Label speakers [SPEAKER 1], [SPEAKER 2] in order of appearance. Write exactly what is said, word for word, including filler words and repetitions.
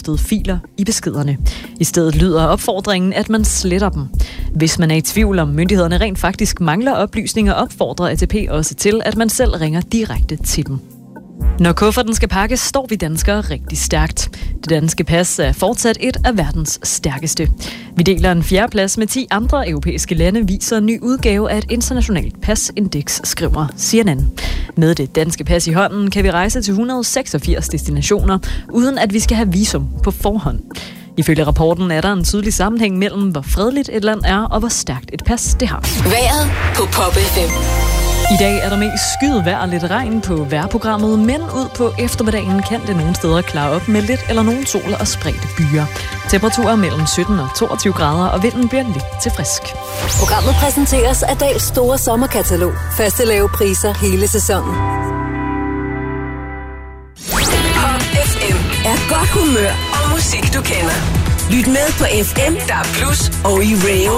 [SPEAKER 1] behæftede filer i beskederne. I stedet lyder opfordringen, at man sletter dem. Hvis man er i tvivl om myndighederne rent faktisk mangler oplysninger, opfordrer A T P også til, at man selv ringer direkte til dem. Når kufferten skal pakkes, står vi danskere rigtig stærkt. Det danske pas er fortsat et af verdens stærkeste. Vi deler en fjerdeplads med ti andre europæiske lande, viser en ny udgave af et internationalt pasindeks, skriver C N N. Med det danske pas i hånden kan vi rejse til et hundrede og seksogfirs destinationer, uden at vi skal have visum på forhånd. Ifølge rapporten er der en tydelig sammenhæng mellem, hvor fredeligt et land er, og hvor stærkt et pas det har.
[SPEAKER 2] Vejret på Pop F M.
[SPEAKER 1] I dag er der mest skyet vejr og lidt regn på vejrprogrammet, men ud på eftermiddagen kan det nogle steder klare op med lidt eller nogen sol og spredte byer. Temperaturer mellem sytten og toogtyve grader, og vinden bliver lidt til frisk.
[SPEAKER 3] Programmet præsenteres af Dahls store sommerkatalog. Faste lave priser hele sæsonen.
[SPEAKER 2] Pop F M er godt humør og musik, du kender. Lyt med på F M, der er plus og i radio.